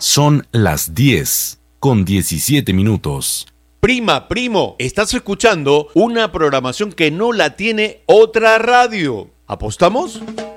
Son las 10:17. Prima, primo, estás escuchando una programación que no la tiene otra radio. ¿Apostamos?